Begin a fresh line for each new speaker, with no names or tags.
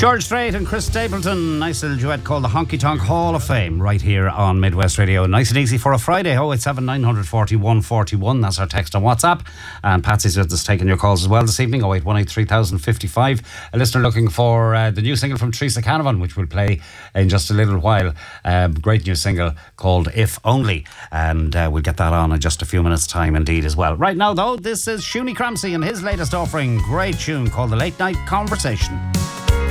George Strait and Chris Stapleton, nice little duet called the Honky Tonk Hall of Fame, right here on Midwest Radio. Nice and easy for a Friday. 087 940 141. That's our text on WhatsApp. And Patsy's with us taking your calls as well this evening. 0818 3055. A listener looking for the new single from Teresa Canavan, which we'll play in just a little while. Great new single called If Only. And we'll get that on in just a few minutes' time indeed as well. Right now, though, this is Shuni Cramsey and his latest offering. Great tune called The Late Night Conversation.